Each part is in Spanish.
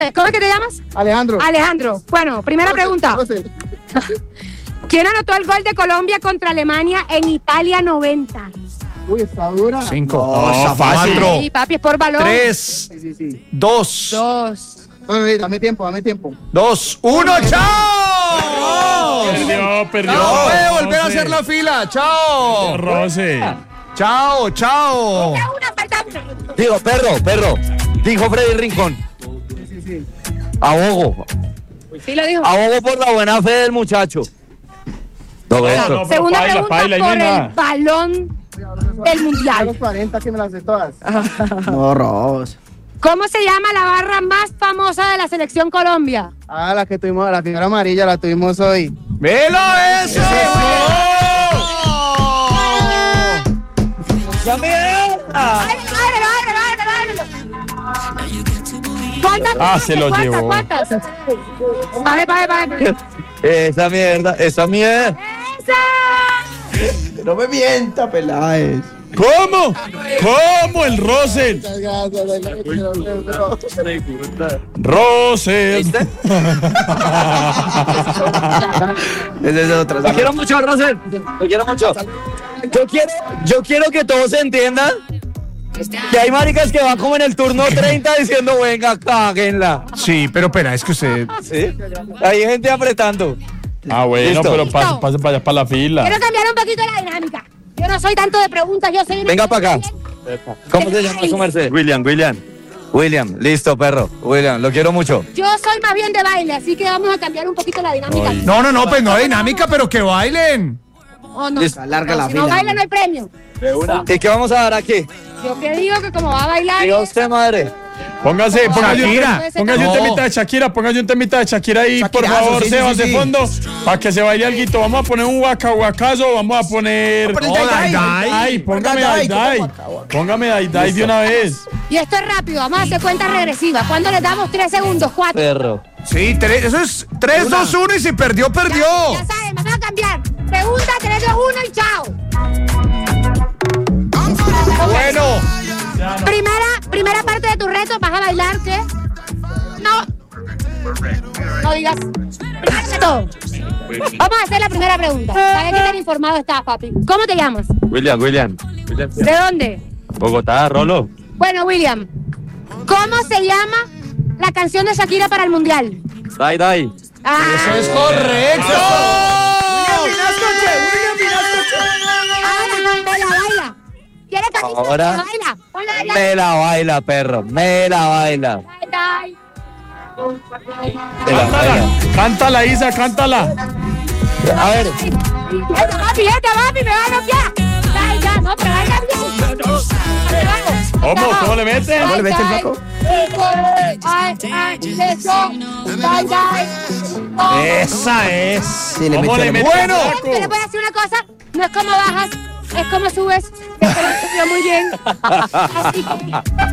¿Cómo es que te llamas? Alejandro. Alejandro. Bueno, primera pregunta. ¿Quién anotó el gol de Colombia contra Alemania en Italia 90? Uy, está dura. 5. No, está fácil. 4. Sí, papi, es por balón. 3. Sí. 2. 2. Bueno, dame tiempo. 2, 1, ¡chao! Perdió. No puede volver a hacer la fila. ¡Chao! Rose. ¡Chao! Una falta. Digo, perro. Dijo Freddy Rincón. Sí. Abogo. Sí, lo dijo. Abogo por la buena fe del muchacho. Todo esto. No, pero Segunda paila, pregunta ahí por no hay el nada. balón del A mundial. los 40 que me las sé todas. No, Ros. ¿Cómo se llama la barra más famosa de la selección Colombia? La que tuvimos, la figura amarilla la tuvimos hoy. ¡Velo eso! ¡Ya mierda! ¡Ábrelo! ¿Cuántas? Se lo llevó. ¿Cuántas? Pague. Esa mierda. ¡Esa! No me mienta, Peláez. ¿Cómo? ¿Cómo el Rosel? Rosel. ¿Viste? Esa es otra. Lo quiero mucho, Rosel. Lo quiero mucho. Yo quiero que todos entiendan que hay maricas que van como en el turno 30 diciendo, venga, cáguenla. Sí, pero espera, es que usted... ¿Sí? Hay gente apretando. Bueno, Listo. pero pase para allá para la fila. Quiero cambiar un poquito la dinámica. Yo no soy tanto de preguntas, yo soy... Venga para acá. ¿Cómo se llama su merced? William, listo, perro. William, lo quiero mucho. Yo soy más bien de baile, así que vamos a cambiar un poquito la dinámica. No, pues no hay dinámica, pero que bailen. Oh, no. Listo. Larga la Si fila. no baila, no hay premio. ¿Y qué vamos a dar aquí? Yo que digo que como va a bailar... Diga usted, madre. Póngase Shakira. póngase un No. temita de Shakira, póngase un temita de Shakira ahí, por Shakirazo, favor, sí, Sebas, sí, de sí. fondo, para que se baile alguito. Vamos a poner un guacazo, vamos a poner... Ay, póngame Póngame Daidai de una vez. Y esto es rápido, vamos a hacer cuenta regresiva. ¿Cuándo les damos 3 segundos? 4. Perro. Sí, eso es 3, 2, 1 y si perdió. Ya saben, vamos a cambiar. Pregunta 3, 2, 1 y chao. Bueno. Primera parte de tu reto, vas a bailar, ¿qué? No digas. Primer reto. Vamos a hacer la primera pregunta. ¿Sabes qué tan informado estás, papi? ¿Cómo te llamas? William. ¿De dónde? Bogotá, Rolo. Bueno, William, ¿cómo se llama la canción de Shakira para el mundial? Dai. Eso es correcto. Baila. ¿Quieres camisa? Ahora Baila. Ponla a bailar. me la baila, perro. Me la baila. Baila. Me la baila. Cántala, Isa, cántala. A ver. Esta papi, me va a bloquear. Ya, no, pero baila bien. ¿Cómo le meten? ¿Cómo le mete el flaco? Esa es. Sí, le ¿Cómo metió le la- mete? Bueno. Yo le puedo decir una cosa, no es como bajas, es como subes. Esto lo estudió muy bien. Así que...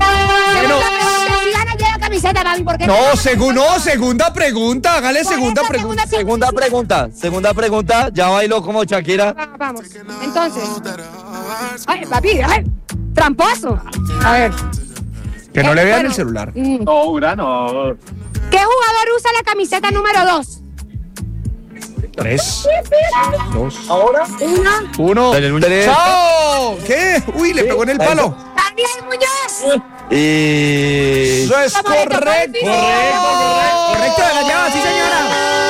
Si gana ya la camiseta, papi, porque... Segunda pregunta. Hágale segunda pregunta. Segunda pregunta. ¿Ya bailó como Shakira? Vamos, entonces. Ay, papi, ay, tramposo. A ver. Que no le vean Bueno. el celular. No. ¿Qué jugador usa la camiseta número 2? 3, 2, ¿Ahora? 1. Tres. ¡Chao! ¿Qué? Uy, le pegó en el palo. ¡Daniel Muñoz! Y... Eso es correcto. Correcto de la llave, sí, señora.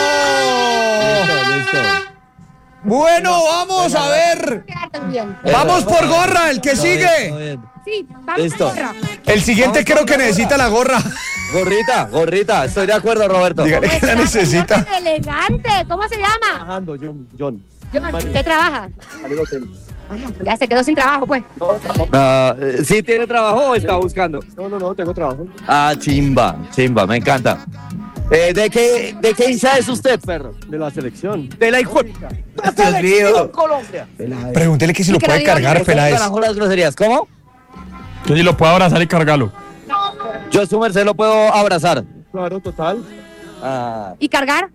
Listo. Bueno, vamos a ver. Vamos por gorra, el que sigue. Sí, vamos Listo. a gorra. El siguiente creo que necesita la gorra. Gorrita. Estoy de acuerdo, Roberto. Dígale que la necesita. Elegante, ¿cómo se llama? John. ¿Qué trabaja? Ya se quedó sin trabajo, pues. ¿Sí tiene trabajo o está buscando? No, tengo trabajo. Ah, chimba, me encanta. ¿De qué hincha es usted, perro? De la selección. De la hijo... Dios mío. Colombia. Pregúntele que si lo que puede lo diga cargar, bien. Peláez. Carajo las groserías. ¿Cómo? Yo sí lo puedo abrazar y cargarlo. Yo su merced lo puedo abrazar. Claro, total. Ah, ¿Y cargar?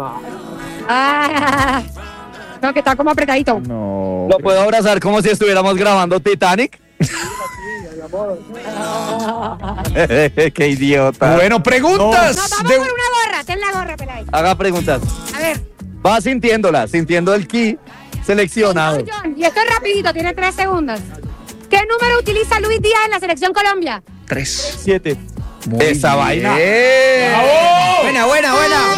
Ah, no, que está como apretadito. No. lo puedo abrazar como si estuviéramos grabando Titanic. Qué idiota. Bueno, preguntas. No, vamos por una gorra. Ten la gorra, Peláez. Haga preguntas. A ver. Va sintiendo el ki seleccionado. John, y esto es rapidito, tiene 3 segundos. ¿Qué número utiliza Luis Díaz en la selección Colombia? 3. 7. Esa vaina. Buena. Bueno,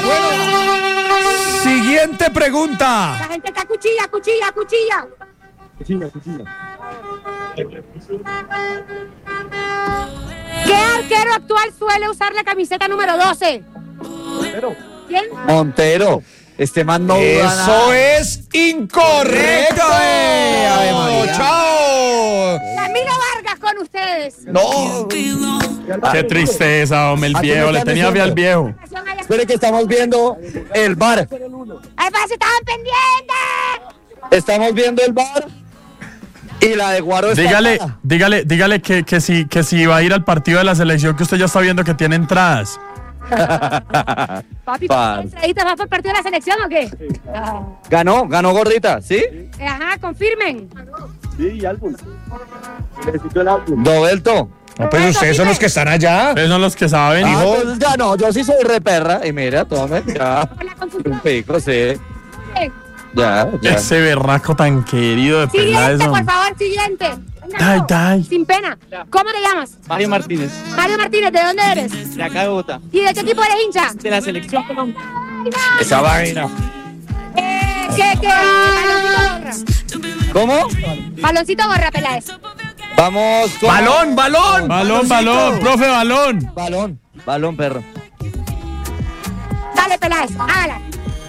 siguiente pregunta. La gente está cuchilla. Cuchilla. ¿Qué arquero actual suele usar la camiseta número 12? ¿Quién? Montero. Este man no duda Eso nada. es incorrecto. Ave María. Chao. Camilo Vargas con ustedes. No. Qué tristeza, hombre, el ¿A quién viejo. le Le están tenía fe al diciendo? viejo. Espere que estamos viendo el bar. ¡Ay, para si estaban pendientes! Estamos viendo el bar. Y la de Guaro está Dígale que si va a ir al partido de la selección que usted ya está viendo que tiene entradas. Papi, Par. ¿entrevistas vas por el partido de la selección o qué? Ganó gordita, ¿sí? Ajá, confirmen. Sí, álbum. Necesito el álbum. Dobelto. No, pues ustedes son los que están allá. Ustedes son los que saben. Entonces ganó, yo sí soy re perra. Y mira, tome, ya. Con la confusión. Un pico, sí. Ya. Ese berraco tan querido de Peláez. Siguiente, por favor, siguiente. Dai, dai. Sin pena. ¿Cómo te llamas? Mario Martínez, Mario Martínez, ¿de dónde eres? de acá de Bogotá. ¿Y de qué equipo eres hincha? De la selección Colombia. Esa vaina. ¿Qué? Baloncito gorra. ¿Cómo? Baloncito gorra, Peláez. Vamos con... Balón, profe, balón. Balón, perro. Dale, Peláez, hágala.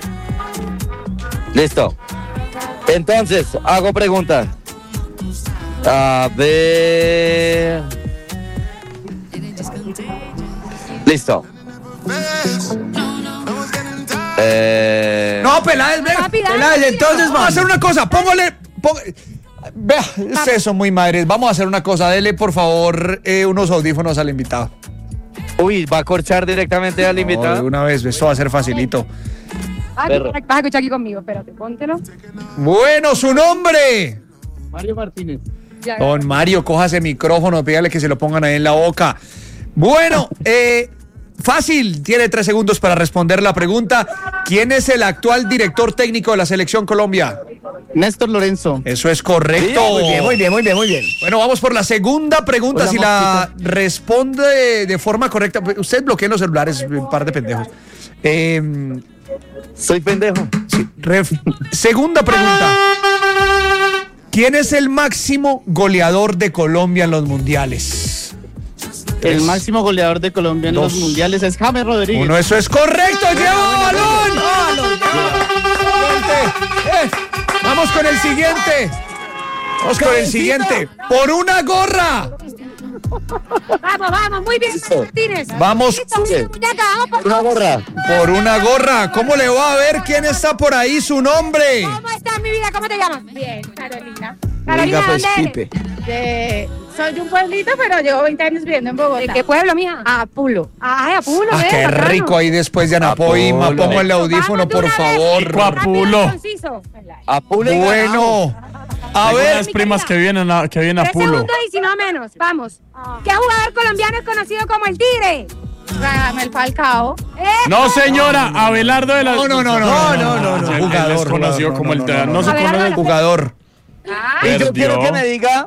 Listo. Entonces, hago preguntas. A ver... Listo. No, Peláez, venga. Papi, dale. Peláez, entonces vamos a hacer una cosa. Vea, ustedes son muy madres. Vamos a hacer una cosa. Dele, por favor, unos audífonos al invitado. Uy, va a corchar directamente al No, invitado. de una vez, esto va a ser facilito. Perro. Vas a escuchar aquí conmigo, espérate, póntelo. Bueno, su nombre. Mario Martínez. Ya. Don Mario, cójase el micrófono, pídale que se lo pongan ahí en la boca. Bueno, fácil, tiene 3 segundos para responder la pregunta. ¿Quién es el actual director técnico de la Selección Colombia? Néstor Lorenzo. Eso es correcto. Muy bien. Bueno, vamos por la segunda pregunta. Hola, Si la responde de forma correcta, usted bloquea los celulares, un par de pendejos. Soy pendejo. Sí, segunda pregunta. ¿Quién es el máximo goleador de Colombia en los mundiales? El máximo goleador de Colombia en los mundiales es James Rodríguez. Uno, eso es correcto. ¡Lleva balón! Vamos con el siguiente. Vamos con el siguiente. Por una gorra. Vamos, muy bien, Mario Martínez. Vamos. Listo, muñeca, vamos por Una gorra. Por una gorra. ¿Cómo le va a ver quién está por ahí? Su nombre. ¿Cómo estás, mi vida? ¿Cómo te llamas? Bien, Carolina. Venga, Carolina, pues, ¿dónde eres? Soy de un pueblito, pero llevo 20 años viviendo en Bogotá. ¿De qué pueblo, mija? Apulo. Ay, Apulo, Ah, qué bacano. rico ahí después de Anapoima. Apulo. Pongo el audífono, Vamos de por una favor. vez, Apulo. rápido, conciso. Apule y Bueno. A Tengo ver. unas primas que vienen a 3 Pulo. segundos y si no menos. Vamos. ¿Qué jugador colombiano es conocido como el Tigre? Radamel Falcao. No, señora, Abelardo de la. No. Él Jugador, es conocido jugador, como el. no. No se Abelardo conoce de el la- Jugador. Ah, yo Perdió. quiero que me diga,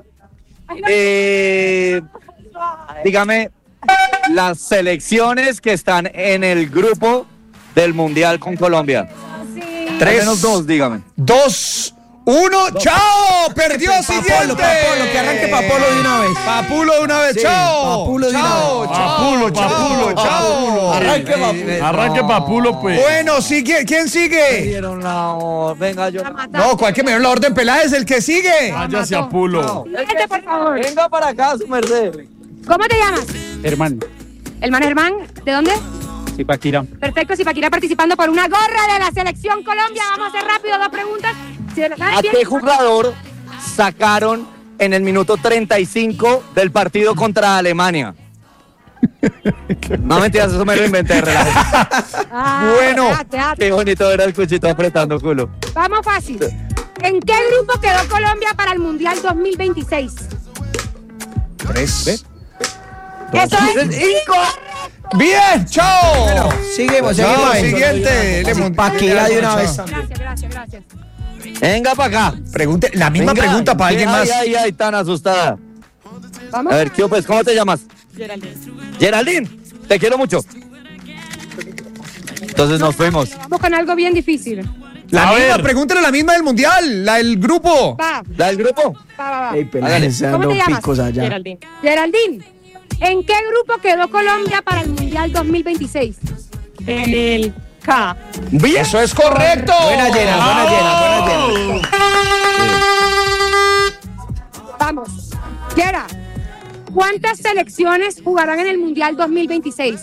dígame, las selecciones que están en el grupo del Mundial con Colombia. Al 3, menos 2, dígame. 2, 1. ¡Chao! Perdió siguiente. Papolo, que arranque Papolo de una vez. Papulo de una vez. Sí, ¡Chao! Papulo de una ¡Chao! vez. ¡Chao! Arranque Arranque Papulo, pues. Bueno, sigue. ¿Quién sigue? Dieron la hora. Venga, yo. No, ¿cuál que me dio la orden Peláez? El que sigue. Váyase a Pulo. siguiente, por favor. Venga para acá, su merced. ¿Cómo te llamas? Hermano, Hermano Germán, ¿de dónde? Zipaquirá. Perfecto, Zipaquirá participando por una gorra de la Selección Colombia. Vamos a hacer rápido 2 preguntas. Si lo sabes ¿A bien, qué jugador sacaron en el minuto 35 del partido contra Alemania? No mentiras, eso me lo inventé, relajo. Bueno. Qué bonito ver al cuchito apretando culo. Vamos fácil. ¿En qué grupo quedó Colombia para el Mundial 2026? 3. Eso es Bien, chao. Bueno, seguimos. Chao, siguiente. Pa' que ya de una vez. Gracias. Venga para acá. Pregunte, la misma Venga. pregunta para alguien más. Ay, tan asustada. Vamos. A ver, ¿qué pues? ¿Cómo te llamas? Geraldine, te quiero mucho. Entonces nos fuimos. Vamos con algo bien difícil. La A misma, ver. pregúntale la misma del mundial, la del grupo. Va. ¿Da el grupo? Va. Ey, Hágale. se ¿Cómo dando te llamas? picos allá. Geraldine, ¿en qué grupo quedó Colombia para el Mundial 2026? En el K. Bien. Eso es correcto. Buena llena, buena llena. Vamos. Gera, ¿cuántas selecciones jugarán en el Mundial 2026?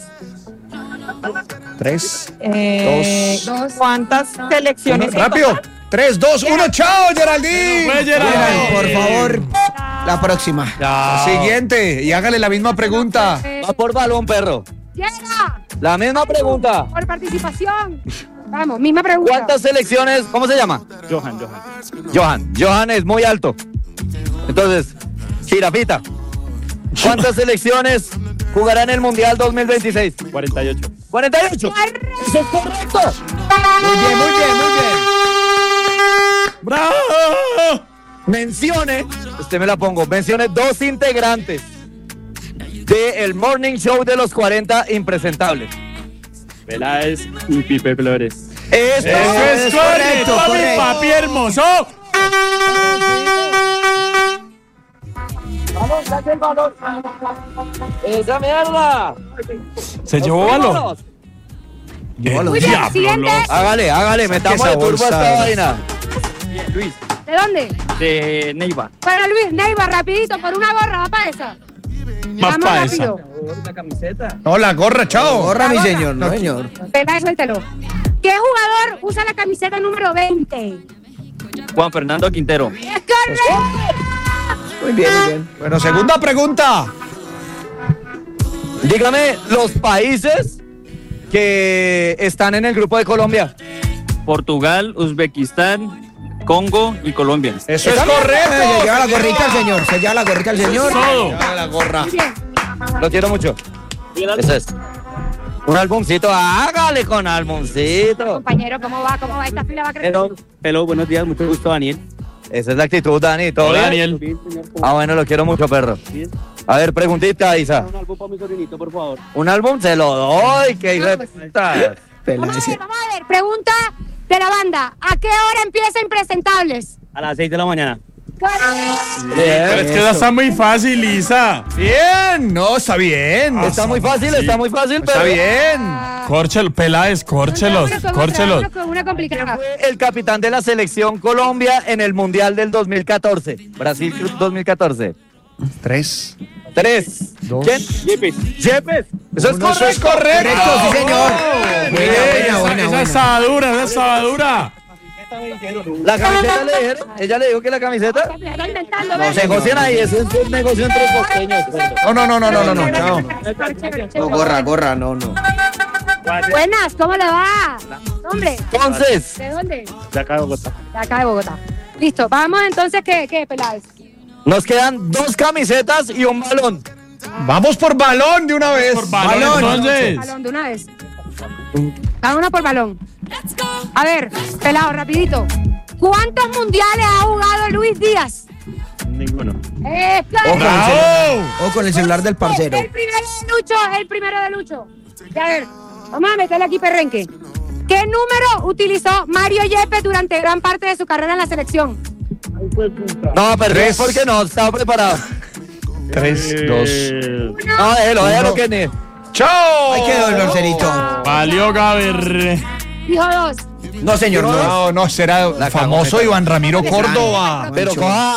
3. ¿Cuántas selecciones? Rápido. 3, 2, 1. Chao, Geraldine. Fue Geraldine. Por favor, la próxima. Siguiente. Y hágale la misma pregunta. Va por balón, perro. Gera, La misma pregunta. por participación. Vamos, misma pregunta. ¿Cuántas selecciones? ¿Cómo se llama? Johan es muy alto. Entonces, jirafita. ¿Cuántas selecciones jugarán el Mundial 2026? 48. 48. Eso es correcto. Muy bien. ¡Bravo! Mencione, me la pongo, mencione 2 integrantes de el Morning Show de los 40 impresentables. Peláez y Pipe Flores. Eso Eso es correcto, correcto. papi hermoso. Vamos, saque el balón. Esa mierda. Se llevó balón. Vámonos. Muy bien, siguiente. Hágale, metamos esa de turbo a esta bolsa. vaina. Luis, ¿De dónde? de Neiva. Para Luis Neiva, rapidito, por una gorra, va para esa. Más Vamos pa' esa. rápido. La camiseta. No, la gorra, chao. Gorra, mi La gorra. señor, no, señor. Pela, suéltelo. ¿Qué jugador usa la camiseta número 20? Juan Fernando Quintero. ¡Es correcto! Muy bien. Bueno, segunda pregunta. Dígame los países que están en el grupo de Colombia. Portugal, Uzbekistán, Congo y Colombia. Eso es Se correcto. lleva la gorrita al señor. Se lleva la gorrita al señor. Todo. Hágale la gorra. Muy bien. Lo quiero mucho. Eso es. Un álbumcito, hágale con álbumcito. Compañero, ¿cómo va? ¿Cómo va? Esta fila va a crecer. Hello, buenos días, mucho gusto, Daniel. Esa es la actitud, Dani. ¿Todo Hola, bien? Daniel. Ah, bueno, lo quiero mucho, perro. A ver, preguntita, Isa. Un álbum para mi sobrinito, por favor. Un álbum se lo doy, que hijo de puta. Vamos a ver. Pregunta de la banda. ¿A qué hora empieza Impresentables? A las 6 de la mañana. Pero es que esa está muy fácil, Lisa. Bien, no, está bien. Está muy fácil, pero. Está bien. Córchelo, Peláez, córchelos, córchelos. Una complicada. Fue el capitán de la selección Colombia en el Mundial del 2014. Brasil 2014. 3. 3. 2. ¿Quién? Yepes. Eso es correcto. Eso es correcto. Sí, señor. Esa estaba dura, esa estaba dura. La camiseta le dijeron. Ella le dijo que la camiseta. Está intentando, No se negocian ahí, eso es un negocio entre costeños. No, chao. No, gorra, no. Buenas, ¿cómo le va? Hombre, Entonces, ¿de dónde? De acá de Bogotá. De acá de Bogotá. Listo, vamos entonces, ¿qué Peláez? nos quedan 2 camisetas y un balón. Vamos por balón de una vez. Por balón, entonces. Balón de una vez. Cada una por balón. A ver, pelado, rapidito. ¿Cuántos mundiales ha jugado Luis Díaz? Ninguno. ¡Bravo! O con el celular del parcero. El primero de Lucho. Ya, a ver, vamos a meterle aquí perrenque. ¿Qué número utilizó Mario Yepes durante gran parte de su carrera en la selección? No, pero 3. es porque no estaba preparado. 3, 2. No, déjalo que ni. ¡Chao! Ahí quedó el parcerito. Valió Gaber. Dijo 2. No, señor, no. No, será famoso Iván Ramiro Córdoba. Pero coja.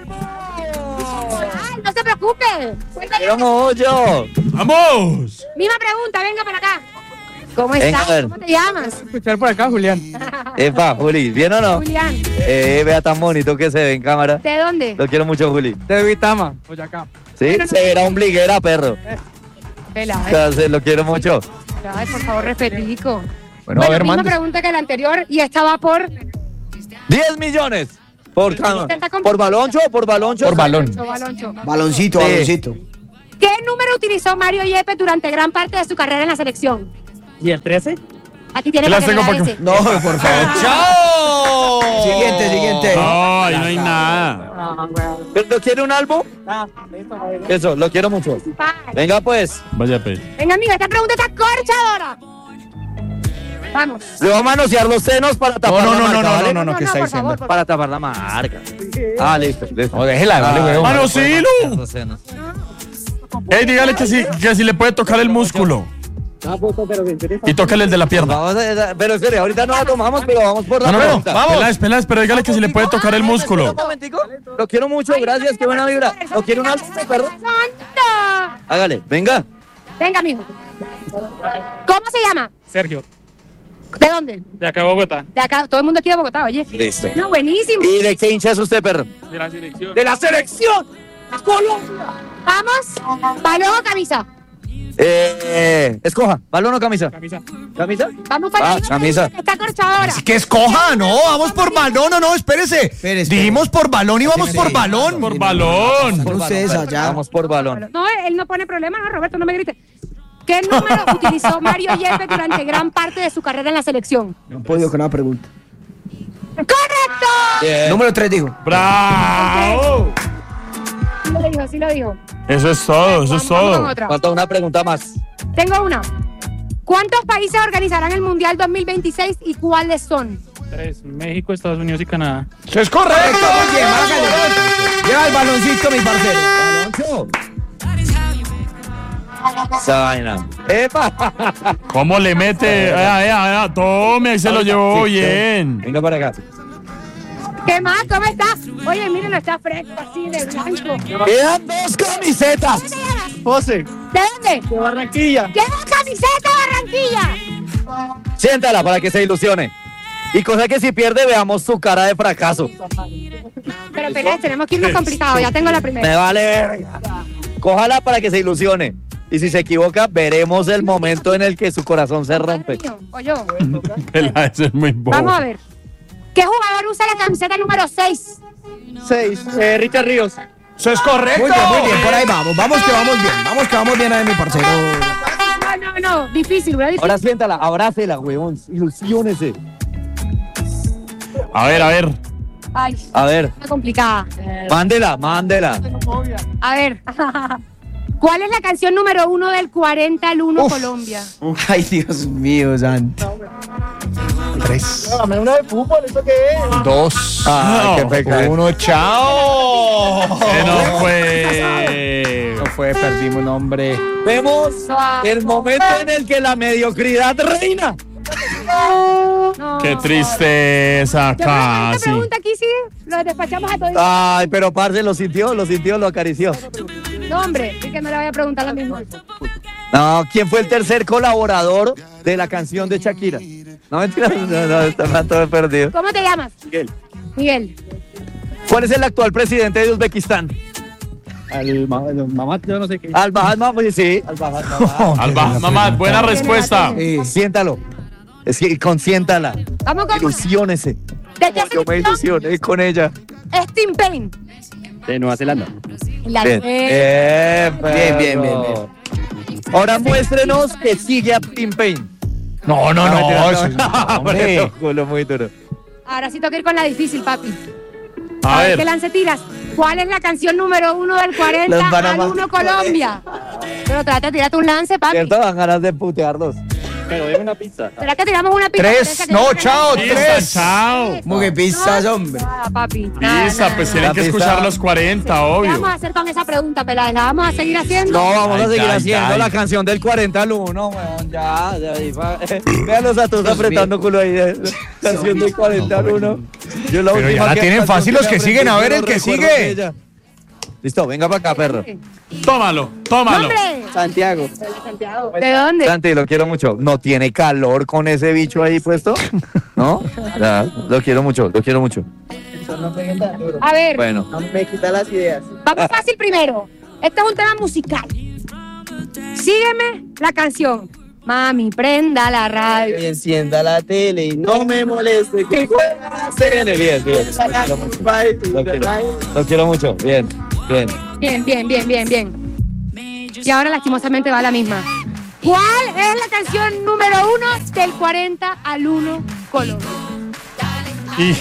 Ay, no se preocupe. Quiero mucho. ¡Vamos! Misma pregunta, venga para acá. ¿Cómo Venga, estás? a ver. ¿Cómo te llamas? Escuchar por acá, Julián. Epa, Juli, ¿bien o no? Julián. Vea tan bonito que se ve en cámara. ¿De dónde? Lo quiero mucho, Juli. De Vitama, Boyacá. Sí, se verá un bliguera, perro. Vela, Entonces, lo quiero mucho. ay, por favor, respetico. Bueno, a ver, misma mande. pregunta que la anterior y esta va por 10 millones. ¿Por baloncho o por baloncho? Por balón. Baloncho. Baloncito, Sí. baloncito. ¿Qué número utilizó Mario Yepes durante gran parte de su carrera en la selección? ¿Y el 13? Aquí tiene ¿Qué para las que tengo lea para ese. No, por favor. ¡Chao! Siguiente. No, ahí no hay nada. ¿Pero quiere un álbum? Eso, lo quiero mucho. Venga, pues. Vaya pues. Venga, amigo, esta pregunta está corchadora. Vamos. Le voy a manosear los senos para tapar la marca, ¿vale? No, ¿qué está por diciendo? favor, por Para tapar la marca. Ah, listo. No, déjela, dale, weón. ¡Mano, sí, Lu! Los senos. Ey, dígale que si le puede tocar el músculo. Y tócale el de la pierna. Vamos pero en serio, ahorita no la tomamos, pero vamos por la pregunta. Vamos. Peláez, pero dígale que si le puede tocar el músculo. Un momentico. Lo quiero mucho, gracias, qué buena vibra. ¿No quiere un álbum, perro? ¡Santa! Hágale, venga. Venga, amigo. ¿Cómo se llama? Sergio, ¿De dónde? de acá a Bogotá, De acá, todo el mundo aquí de Bogotá, oye. Listo. No, buenísimo. ¿Y de qué hincha es usted, perro? de la selección. ¡De la selección! ¡Colombia! Vamos. ¿Balón o camisa? Escoja, ¿balón o camisa? Camisa. ¿Camisa? Vamos para la camisa. que está corchadora. Que escoja, no, vamos por balón, no, espérese. Dijimos por balón y vamos por balón. Por balón. Por ustedes balón, allá. Vamos por balón. No, él no pone problema, no, Roberto, no me grites. ¿Qué número utilizó Mario Yepes durante gran parte de su carrera en la selección? No he podido con una pregunta. ¡Correcto! Bien. Número 3 dijo. ¡Bravo! Sí lo dijo. Eso es todo, Vamos con otra. Falta una pregunta más. Tengo una. ¿Cuántos países organizarán el Mundial 2026 y cuáles son? 3, México, Estados Unidos y Canadá. Eso es correcto. Muy bien, hágale. Lleva el baloncito, mi parcero. Esa vaina. ¡Epa! ¿Cómo le mete? Tome, se lo llevó bien. Venga para acá. ¿Qué más? ¿Cómo está? Oye, mírenlo, está fresco, así de blanco. Quedan 2 camisetas. José, ¿De dónde? de Barranquilla. ¡Lleva camiseta Barranquilla! Siéntala para que se ilusione. Y cosa que si pierde, veamos su cara de fracaso. Pero Pérez, tenemos que irnos complicados. Ya tengo la primera. Me vale verga. Cójala para que se ilusione. Y si se equivoca, veremos el momento en el que su corazón se rompe. O yo. Peláez es muy bobo. Vamos a ver. ¿Qué jugador usa la camiseta número 6? 6, Richard Ríos. Eso es correcto. Muy bien, por ahí vamos. Vamos que vamos bien ahí, mi parcero. No. Difícil, ¿verdad? Ahora siéntala, abrácela, weón. Ilusiónese. A ver. Ay, A ver, está complicada. mándela. A ver. ¿Cuál es la canción número 1 del 40 al 1 Colombia? Ay, Dios mío, santo. 3, Dame una de fútbol, ¿eso qué es? 2, Ay, qué pecado. 1, chao. No fue. No fue, perdimos, hombre. Vemos el momento en el que la mediocridad reina. No. Qué tristeza, Esta casi. pregunta aquí sí, lo despachamos a todos. Ay, pero parce, lo sintió, lo acarició. No, hombre, es que no le voy a preguntar lo mismo. No, ¿quién fue el tercer colaborador de la canción de Shakira? No, mentira, no, está todo perdido. ¿Cómo te llamas? Miguel. ¿Cuál es el actual presidente de Uzbekistán? Mamá, yo no sé qué. Al-Bahad Mahmoud, sí. Mamá, buena respuesta. Siéntalo. Es que consiéntala. Vamos con una. Ilusiónese. ¿De qué Yo me selección ilusioné con ella. es Tim Payne? De Nueva Zelanda. La Bien. Bien. Ahora muéstrenos que sigue a Tim Payne. No. Hombre, culo muy duro. Ahora sí toca ir con la difícil, papi. A ¿Qué ver. lance tiras? ¿Cuál es la canción número 1 del 40 Los van a al 1 matar. Colombia? Pero trata de tirarte un lance, papi. ¿Cierto? Dan ganas de putearlos. Pero deme una pizza. ¿Será que tiramos una pista? 3, no, chao, Pista, 3. chao. Como que pisas, hombre. Nada, papi. Nada, Pista, nada, pues nada. tienen La que pista. escuchar los 40, ¿Qué obvio. vamos a hacer con esa pregunta, Peláez? ¿La vamos a seguir haciendo? No, vamos a seguir Ay, haciendo ay. la canción del 40 al 1, weón. Ya, véanlos a todos apretando culo ahí. Canción del 40 al 1. Yo la Pero última ya la que- tienen canción fácil que los que me siguen, a aprendí, ver el pero que recuerdo sigue. de ella. Listo, venga para acá, perro. Tómalo. ¡Hombre! Santiago. ¿De dónde? Santi, lo quiero mucho. ¿No tiene calor con ese bicho ahí puesto? ¿No? Ya, lo quiero mucho. A ver, Bueno, Me quita las ideas. vamos fácil primero. Este es un tema musical. Sígueme la canción. Mami, prenda la radio. Y encienda la tele y no me moleste. ¿Qué pueda hacer? Bien, bien. Lo quiero mucho. Bien, bien. Bien. Y ahora lastimosamente va la misma. ¿Cuál es la canción número 1 del 40 al 1 Colombia? Y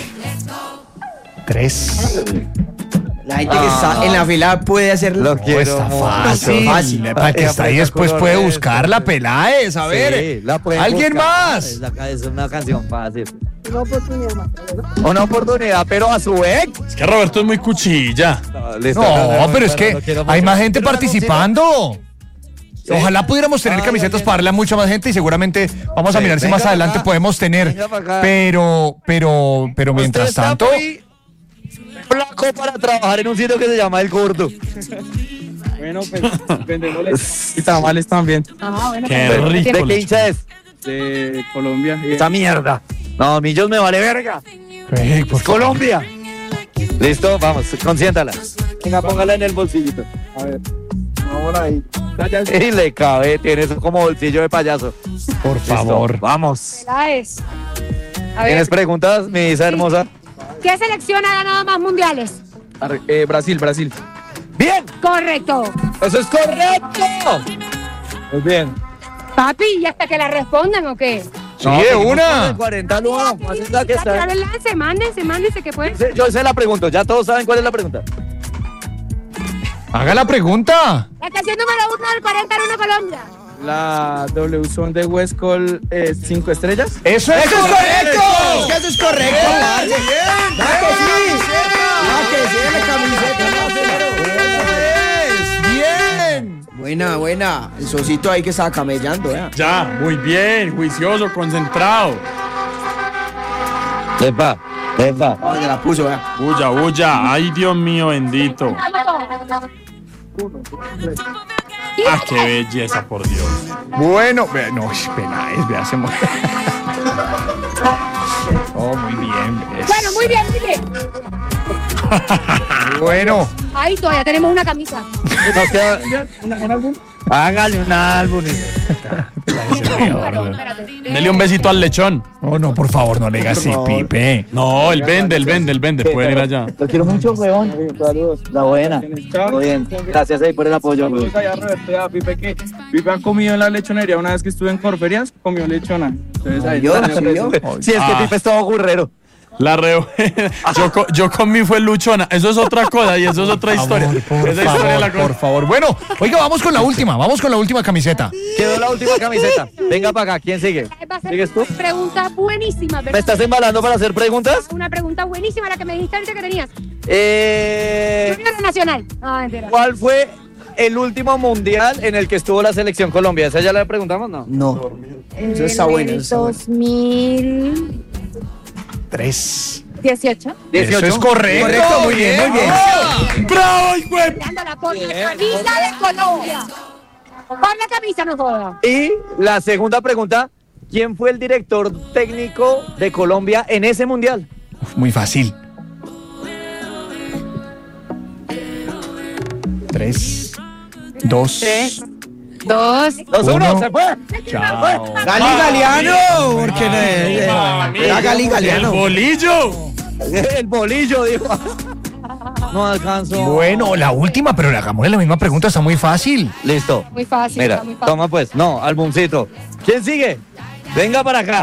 3. La gente que está en la fila puede hacerlo. Lo quiero. Está mucho. fácil. Para que está ahí después puede buscarla, Peláez. A ver. Sí, la pueden ¿Alguien buscar. más? Es una canción fácil. Una oportunidad, pero a su vez. es que Roberto es muy cuchilla. Listo, No, pero es lo que quiero hay mucho. más gente Pero participando. Sí. Ojalá pudiéramos tener camisetas bien. para darle a mucha más gente y seguramente vamos a Sí, mirar si venga más para adelante acá. podemos tener. Venga para acá. Pero mientras Usted tanto. está muy flaco para trabajar en un sitio que se llama El Gordo. Bueno, pues vendemos y tamales también. Qué ¿De rico. qué hincha es? De Colombia. Esta mierda. No, Millos me vale verga. Pues, Colombia. Listo, vamos, consiéntala. Venga, póngala en el bolsillito. A ver. Vamos ahí. Y le cabe, tiene eso como bolsillo de payaso. por Listo, favor. vamos. Peláez. A ver, ¿Tienes preguntas, mi Isa hermosa? ¿qué selección ha ganado más mundiales? Brasil. ¡Bien! Correcto. ¡Eso es correcto! Muy bien. Papi, ¿y hasta que la respondan o qué? Sí, de una. 40 no, ¿cuál es la que está? Pero el lance, mándense que pueden. Yo se la pregunto, ya todos saben cuál es la pregunta. Haga la pregunta. La canción número 1 del 40 al 1 Colombia. La W Son de West Col 5 estrellas. ¡Eso es correcto! Es que eso es correcto, parce. ¡Da que sí, la camiseta. ¡Bien! Buena. El socito ahí que estaba camellando, ¿eh? Ya, muy bien, juicioso, concentrado. Epa. Ah, se la puso, ¿eh? Bulla. Ay, Dios mío, bendito. Ah, qué belleza, por Dios. Bueno, no, Peláez, vea, se mueve. Oh, muy bien. Bueno, muy bien. Bueno. Ahí todavía tenemos una camisa. Nos queda un álbum. Hágale un álbum. Dele un besito al lechón. Oh, no, por favor, no le digas así, Pipe. No, él vende. Pueden ir allá. Lo quiero mucho, weón. Saludos. La buena. Todo bien. Gracias ahí por el apoyo, weón. Saludos allá a Roberto y a Pipe, que Pipe ha comido en la lechonería. Una vez que estuve en Corferias, comió lechona. Entonces ahí Yo. Sí, es que Pipe es todo gurrero. La yo comí fue luchona. Eso es otra cosa y eso es otra historia. Esa historia la Por favor. Bueno, oiga, vamos con la última camiseta. Quedó la última camiseta. Venga para acá, ¿quién sigue? Va a ser ¿Sigues tú? una pregunta buenísima. ¿Me estás embalando para hacer preguntas? Una pregunta buenísima la que me dijiste ahorita que tenías. Eh, Junior Nacional. No, mentira. ¿Cuál fue el último mundial en el que estuvo la selección Colombia? ¿Esa ya la preguntamos? No. Eso está bueno. Eso está bueno. 2018. 3. 18. Eso es correcto. Correcto, muy bien. ¡Bravo, hijo de- Dándola por la camisa de Colombia. Por la camisa, no joda. Y la segunda pregunta, ¿quién fue el director técnico de Colombia en ese mundial? Muy fácil. 3, 2, 2. 2-1, Uno. se fue. chao. Gali Galeano, porque era Gali El Galeano. bolillo. El bolillo, dijo. No alcanzo. Bueno, la última, pero le hagamos la misma pregunta, está muy fácil. Listo. Muy fácil. Mira, está muy fácil. toma pues. No, álbumcito. ¿Quién sigue? Venga para acá.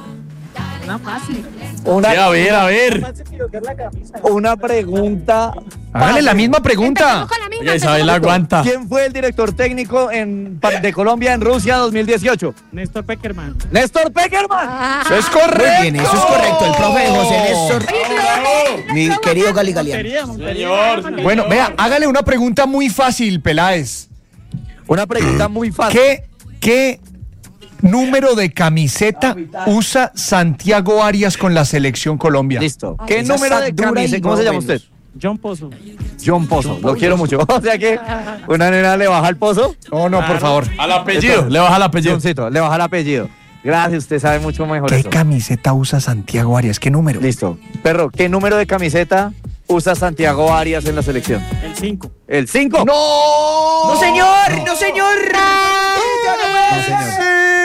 Una Sí, a ver. Una pregunta. Hágale la misma pregunta. Empezamos con la misma, Oiga, Isabel empezamos con- aguanta. ¿Quién fue el director técnico de Colombia en Rusia 2018? Néstor Peckerman. Néstor Peckerman. Ah, Eso es correcto. Muy bien, eso es correcto. El profe José Néstor, mi querido Gali Galeano. Señor. Bueno, vea, hágale una pregunta muy fácil, Peláez. Una pregunta muy fácil. ¿Qué número de camiseta usa Santiago Arias con la selección Colombia? Listo. ¿Qué esa número está de dura y camiseta? ¿Cómo no se llama menos. usted? John Pozo. John Pozo. Lo quiero mucho. O sea que una nena le baja el pozo. No, no, por favor. Al apellido. Le baja el apellido. Johncito, le baja el apellido. Gracias, usted sabe mucho mejor ¿Qué eso. camiseta usa Santiago Arias? ¿Qué número? Listo. Perro, ¿qué número de camiseta usa Santiago Arias en la selección? El 5. ¿El 5? ¡No! No, señor. No, señor. No, señor.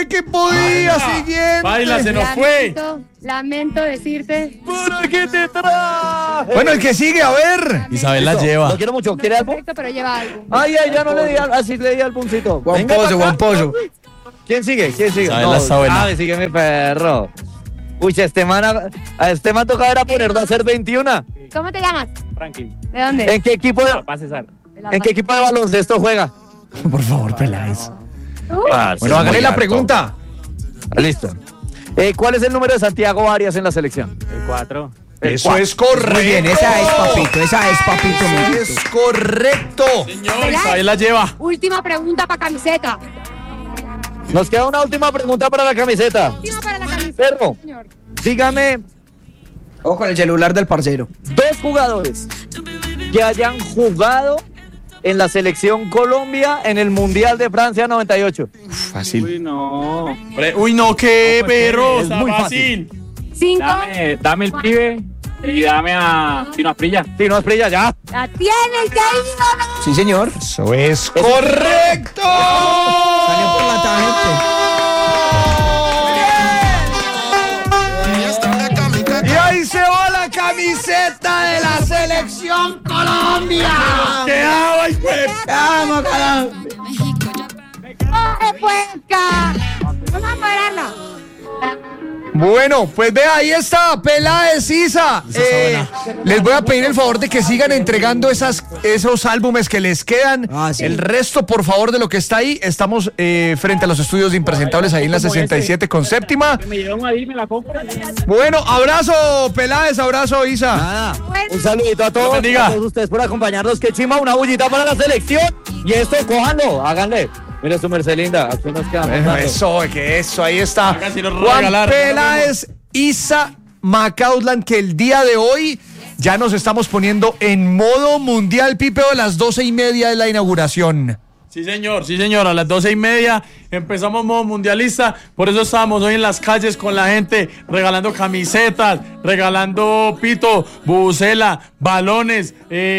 equipo Díaz, siguiente. Baila, se nos fue. Lamento decirte. ¿Por qué te traje? Bueno, el que sigue, a ver. Isabel la lleva. Lo quiero mucho. ¿Quiere álbum? Perfecto, pero lleva algo. Ay, ya no le di así le di álbumcito. Juan Pollo. ¿Quién sigue? Isabel la está buena. Sigue mi perro. Uy, a este man tocaba era ponerlo a hacer 21. ¿Cómo te llamas? Franklin. ¿De dónde? ¿En qué equipo de baloncesto juega? Por favor, Peláez. Bueno, Bueno, hágale la pregunta. Listo. ¿Cuál es el número de Santiago Arias en la selección? El 4. Eso es correcto. Muy bien, esa es papito. Eso es correcto. Señor, Isabel la lleva. Última pregunta para camiseta. Nos queda una última pregunta para la camiseta. Última para la camiseta. Perro, Señor. dígame Ojo con el celular del parcero. 2 jugadores que hayan jugado en la selección Colombia en el Mundial de Francia 98. Fácil. Uy, no. Uy, no, qué perro. es Está muy fácil. 5. Dame el pibe y dame a Tino Asprilla. Tino Asprilla, ya. La tienes que ir. Sí, señor. Eso es correcto. Salió por la tangente. Y ahí se va la camiseta de la selección Colombia. ¡Qué agua, hijo de- Vamos, caramba. ¡Corre, puerca! Vamos a pararla. Bueno, pues vea, ahí está, Peláez, Isa. Les voy a pedir el favor de que sigan entregando esos álbumes que les quedan. Ah, sí. El resto, por favor, de lo que está ahí. Estamos frente a los estudios de Impresentables ahí en la 67 con séptima. Me llevan ahí, me la compro. Bueno, abrazo, Peláez, abrazo, Isa. Nada. Un saludito a todos, bendiga. a todos ustedes por acompañarnos. Que chimba, una bullita para la selección. Y esto, cójanlo, háganle. Mire su merced linda, aquí nos quedamos. Bueno, dando. eso, ahí está. Acá sí nos Juan regalaron. Peláez, Isa Macausland, que el día de hoy ya nos estamos poniendo en modo mundial, Pipeo, a las 12:30 de la inauguración. Sí, señor, a las 12:30 empezamos modo mundialista, por eso estábamos hoy en las calles con la gente, regalando camisetas, regalando pito, bubucela, balones,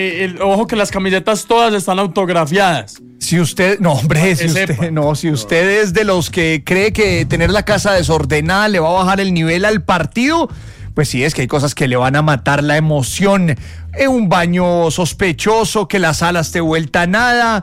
ojo que las camisetas todas están autografiadas. Si usted, no hombre, si usted es de los que cree que tener la casa desordenada le va a bajar el nivel al partido, pues sí, es que hay cosas que le van a matar la emoción. Un baño sospechoso, que la sala esté vuelta a nada,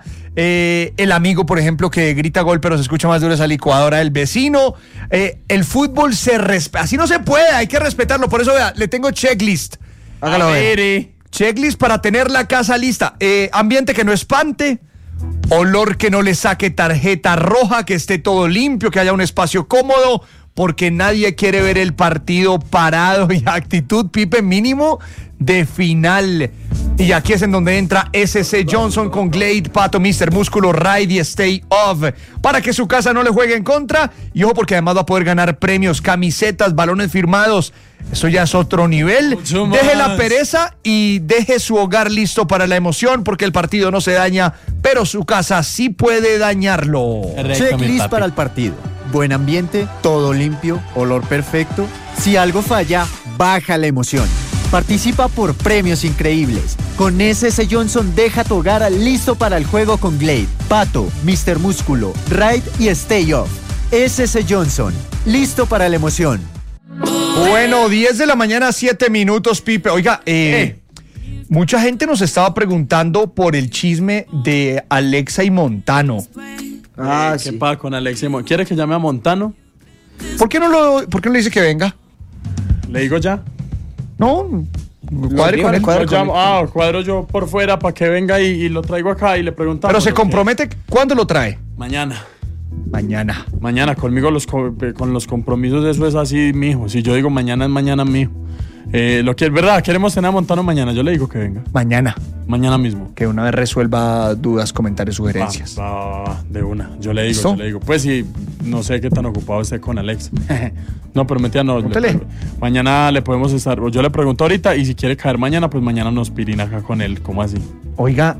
el amigo, por ejemplo, que grita gol pero se escucha más duro esa licuadora del vecino. El fútbol se respeta, así no se puede, hay que respetarlo. Por eso, vea, le tengo checklist. Hágalo ver. Checklist para tener la casa lista. Ambiente que no espante. Olor que no le saque tarjeta roja, que esté todo limpio, que haya un espacio cómodo, porque nadie quiere ver el partido parado, y actitud, Pipe, mínimo de final. Y aquí es en donde entra SC Johnson con Glade, Pato, Mr. Músculo, Ride y Stay Off, para que su casa no le juegue en contra. Y ojo, porque además va a poder ganar premios, camisetas, balones firmados. Eso ya es otro nivel. Mucho Deje más. la pereza y deje su hogar listo para la emoción, porque el partido no se daña, pero su casa sí puede dañarlo. Checklist para el partido. Buen ambiente, todo limpio, olor perfecto. Si algo falla, baja la emoción. Participa por premios increíbles. Con SC Johnson deja tu hogar listo para el juego con Glade, Pato, Mr. Músculo, Ride y Stay Off. SC Johnson, listo para la emoción. Bueno, 10 de la mañana, 7 minutos, Pipe. Oiga, mucha gente nos estaba preguntando por el chisme de Alexa y Montano. ¿Qué pasa con Alexis? ¿Quiere que llame a Montano? ¿Por qué no le dice que venga? ¿Le digo ya? No, cuadre con él. Cuadro yo por fuera para que venga y lo traigo acá y le preguntamos. Pero se compromete, ¿cuándo lo trae? Mañana. Mañana. Conmigo con los compromisos eso es así, mijo. Si yo digo mañana es mañana, mijo. Lo que es verdad, queremos tener a Montano mañana. Yo le digo que venga. Mañana mismo. Que una vez resuelva dudas, comentarios, sugerencias. Va, de una. Yo le digo. Pues sí, no sé qué tan ocupado esté con Alex. No, pero mentira, no. Mañana le podemos estar. Yo le pregunto ahorita y si quiere caer mañana, pues mañana nos pirina acá con él. ¿Cómo así? Oiga,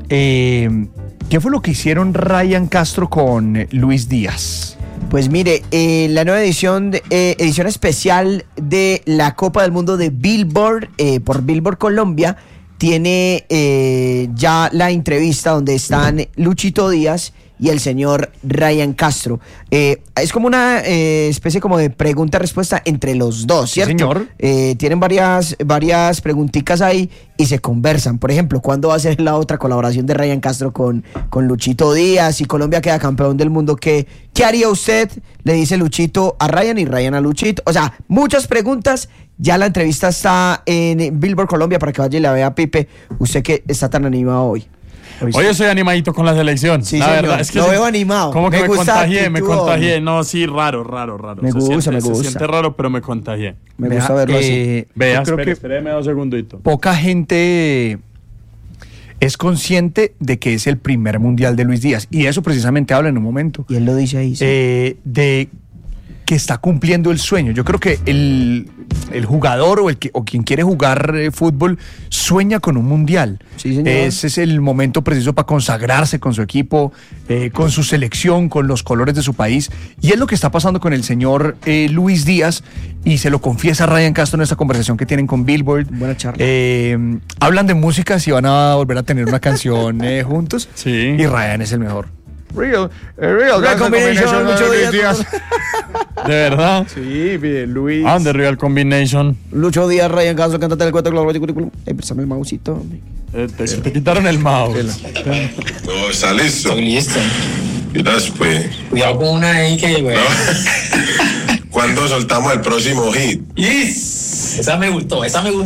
¿qué fue lo que hicieron Ryan Castro con Luis Díaz? Pues mire, la nueva edición especial de la Copa del Mundo de Billboard, por Billboard Colombia, tiene ya la entrevista donde están Luchito Díaz y el señor Ryan Castro. Es como una especie como de pregunta-respuesta entre los dos, ¿cierto? Sí, señor. Tienen varias preguntitas ahí y se conversan. Por ejemplo, ¿cuándo va a ser la otra colaboración de Ryan Castro con Luchito Díaz? Si Colombia queda campeón del mundo, ¿qué haría usted? Le dice Luchito a Ryan y Ryan a Luchito. O sea, muchas preguntas. Ya la entrevista está en Billboard Colombia para que vaya y la vea, Pipe. Usted que está tan animado hoy. Oye, soy animadito con la selección. Sí, la señor. verdad es que Lo veo animado. Como que me gusta contagié, me actitud, contagié. hombre. No, sí, raro. Me gusta. Se siente raro, pero me contagié. Me gusta verlo así. Vea, yo creo que espéreme 2 segunditos. poca gente es consciente de que es el primer mundial de Luis Díaz. Y eso precisamente habla en un momento. Y él lo dice ahí. Sí. De que está cumpliendo el sueño. Yo creo que el jugador o quien quiere jugar fútbol sueña con un mundial. Sí, señor. Ese es el momento preciso para consagrarse con su equipo, con su selección, con los colores de su país. Y es lo que está pasando con el señor Luis Díaz, y se lo confiesa Ryan Castro en esta conversación que tienen con Billboard. Buena charla. Hablan de música, si van a volver a tener una canción juntos. Sí. Y Ryan es el mejor. Real combination, Lucho Díaz. ¿De verdad? Sí, bien, Luis. The Real Combination. Lucho Díaz, Ryan Castro, cántate el cuento, currículum. Préstame el mausito. Te quitaron el mouse. No, está listo. Estoy listo. Miras, pues. Cuidado con una ahí que, güey. ¿Cuándo soltamos el próximo hit? Yes. Esa me gustó.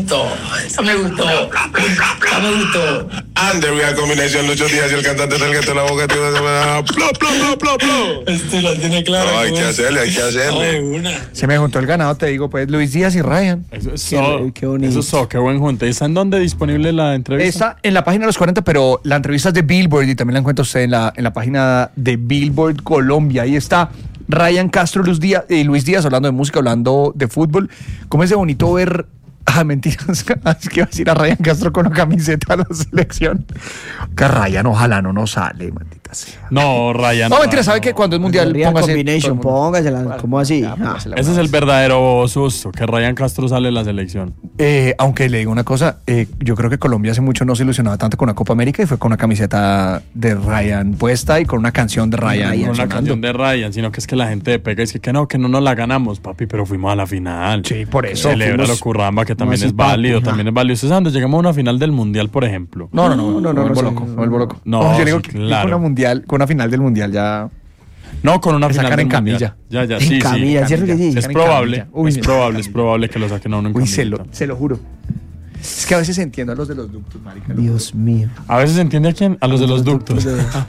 And the Real Combination, Lucho Díaz y el cantante del que te la boca. Este lo tiene claro. No, hay que hacerle. Se me juntó el ganado, te digo, pues, Luis Díaz y Ryan. Eso es Qué bonito. Eso es qué buen junte. ¿Está en dónde disponible la entrevista? Está en la página de los 40, pero la entrevista es de Billboard y también la encuentra usted en la página de Billboard Colombia. Ahí está Ryan Castro y Luis Díaz hablando de música, hablando de fútbol. ¿Cómo es de bonito ver... mentiras, es que iba a decir a Ryan Castro con una camiseta de la selección? Que Ryan ojalá no nos sale, maldita sea. No, Ryan. No, mentira, ¿sabe que cuando es mundial Real póngase... combination, póngasela. ¿Cómo así? Ese es el verdadero susto, que Ryan Castro sale de la selección. Aunque le digo una cosa, yo creo que Colombia hace mucho no se ilusionaba tanto con la Copa América y fue con una camiseta de Ryan puesta y con una canción de Ryan. Con una sonando. canción de Ryan, sino que es que la gente pega y dice que no nos la ganamos, papi, pero fuimos a la final. Sí, por eso. Celebra lo curramba, que también es válido, también es válido. ¿Ustedes saben dónde llegamos a una final del mundial, por ejemplo? No, vuelvo loco. No, yo digo sí, que claro. con una final del mundial ya... No, con una Que final sacan del en camilla. mundial. Ya, En sí, camilla, ¿cierto que sí? Es En probable, camilla. Uy, es probable que lo saquen a uno en Uy, camilla. se lo juro. Es que a veces entiendo a los de los ductos, marica. Dios mío. A veces se entiende a quién, a los de los ductos.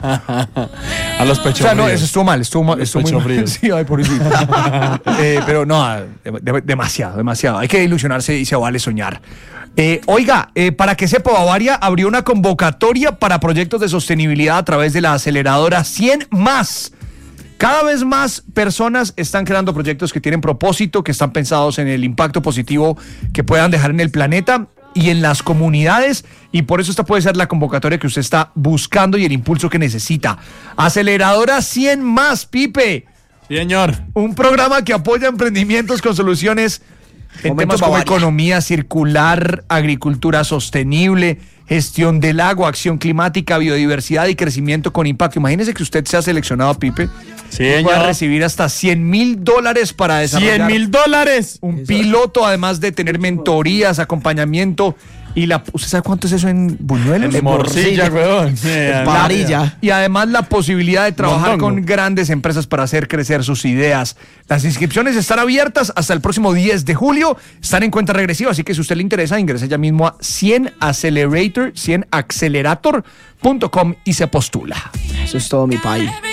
A los O pechos sea, no, fríos. eso estuvo mal, estuvo muy pecho mal. frío. Sí, ay, pobrecito. Pero no, demasiado. Hay que ilusionarse y se vale soñar. Oiga, para que sepa, Bavaria abrió una convocatoria para proyectos de sostenibilidad a través de la aceleradora 100 más. Cada vez más personas están creando proyectos que tienen propósito, que están pensados en el impacto positivo que puedan dejar en el planeta y en las comunidades, y por eso esta puede ser la convocatoria que usted está buscando y el impulso que necesita. Aceleradora 100 más, Pipe. Sí, señor. Un programa que apoya emprendimientos con soluciones en Fomento temas como Bavaria. economía circular, agricultura sostenible, gestión del agua, acción climática, biodiversidad y crecimiento con impacto. Imagínese que usted sea seleccionado, Pipe, Sí, y pueda señor. recibir hasta $100,000 para desarrollar $100,000. un piloto, además de tener mentorías, acompañamiento. Y ¿usted sabe cuánto es eso en buñuelos? En morcilla, weón. Varilla. Y además la posibilidad de trabajar Mondongo. con grandes empresas para hacer crecer sus ideas. Las inscripciones están abiertas hasta el próximo 10 de julio. Están en cuenta regresiva, así que si a usted le interesa, ingrese ya mismo a 100accelerator.com y se postula. Eso es todo, mi país.